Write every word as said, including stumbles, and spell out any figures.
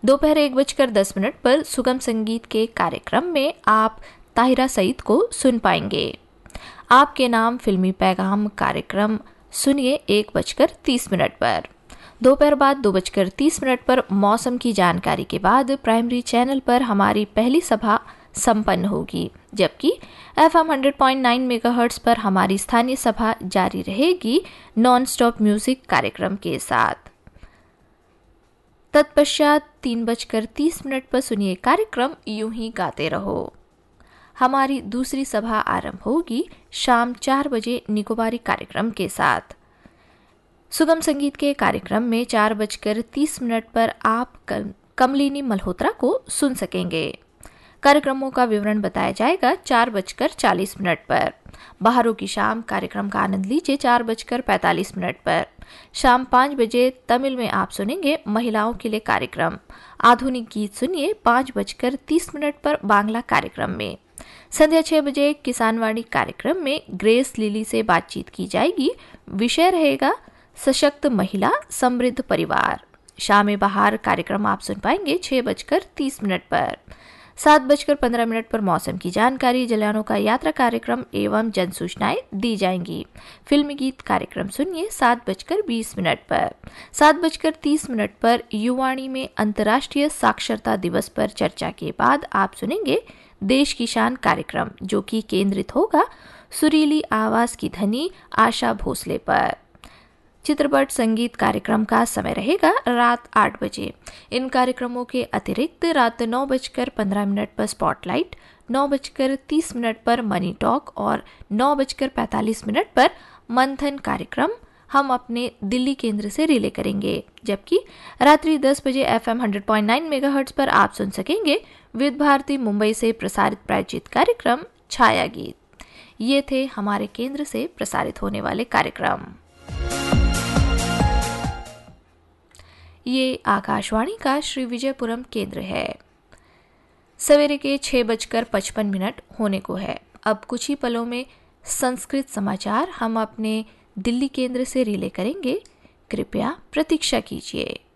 दोपहर एक बजकर दस मिनट पर सुगम संगीत के कार्यक्रम में आप ताहिरा सईद को सुन पाएंगे। आपके नाम फिल्मी पैगाम कार्यक्रम सुनिए एक बजकर तीस मिनट पर। दोपहर बाद दो बजकर तीस मिनट पर मौसम की जानकारी के बाद प्राइमरी चैनल पर हमारी पहली सभा संपन्न होगी, जबकि F am hundred point nine megahertz पर हमारी स्थानीय सभा जारी रहेगी नॉन स्टॉप म्यूजिक कार्यक्रम के साथ। तत्पश्चात तीन बजकर तीस मिनट पर सुनिए कार्यक्रम यूं ही गाते रहो। हमारी दूसरी सभा आरंभ होगी शाम चार बजे निकोबारी कार्यक्रम के साथ। सुगम संगीत के कार्यक्रम में चार बजकर तीस मिनट पर आप कमलिनी मल्होत्रा को सुन सकेंगे। कार्यक्रमों का विवरण बताया जाएगा चार बजकर चालीस मिनट पर। बाहरों की शाम कार्यक्रम का आनंद लीजिए चार बजकर पैंतालीस मिनट पर। शाम पाँच बजे तमिल में आप सुनेंगे महिलाओं के लिए कार्यक्रम। आधुनिक गीत सुनिए पाँच बजकर तीस मिनट पर बांग्ला कार्यक्रम में। संध्या छह बजे किसानवाणी कार्यक्रम में ग्रेस लिली से बातचीत की जाएगी। विषय रहेगा सशक्त महिला समृद्ध परिवार। शाम बहार कार्यक्रम आप सुन पाएंगे छह बजकर तीस मिनट पर। सात बजकर पंद्रह मिनट पर मौसम की जानकारी, जलानों का यात्रा कार्यक्रम एवं जन सूचनाएं दी जाएंगी। फिल्मी गीत कार्यक्रम सुनिए सात बजकर बीस मिनट पर। सात बजकर तीस मिनट पर युवाणी में अंतर्राष्ट्रीय साक्षरता दिवस पर चर्चा के बाद आप सुनेंगे देश की शान कार्यक्रम, जो कि केंद्रित होगा सुरीली आवाज की धनी आशा भोसले पर। चित्रपट संगीत कार्यक्रम का समय रहेगा रात आठ बजे। इन कार्यक्रमों के अतिरिक्त रात नौ बजकर पंद्रह मिनट पर स्पॉटलाइट, नौ बजकर तीस मिनट पर मनी टॉक और नौ बजकर पैंतालीस मिनट पर मंथन कार्यक्रम हम अपने दिल्ली केंद्र से रिले करेंगे, जबकि रात्रि दस बजे F am hundred point nine megahertz पर आप सुन सकेंगे विविध भारती मुंबई से प्रसारित प्रायोजित कार्यक्रम छाया गीत। ये थे हमारे केंद्र से प्रसारित होने वाले कार्यक्रम। ये आकाशवाणी का श्री विजयपुरम केंद्र है। सवेरे के छह बजकर पचपन मिनट होने को है। अब कुछ ही पलों में संस्कृत समाचार हम अपने दिल्ली केंद्र से रिले करेंगे। कृपया प्रतीक्षा कीजिए।